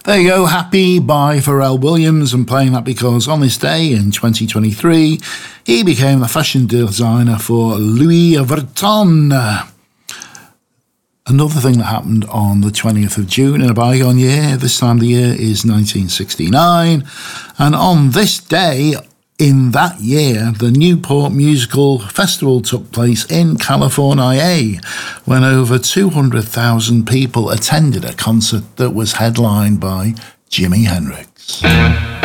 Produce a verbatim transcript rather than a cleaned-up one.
There you go, Happy by Pharrell Williams, and playing that because on this day in twenty twenty-three, he became the fashion designer for Louis Vuitton. Another thing that happened on the twentieth of June in a bygone year, this time of the year is nineteen sixty-nine, and on this day, in that year, the Newport Musical Festival took place in California, when over two hundred thousand people attended a concert that was headlined by Jimi Hendrix.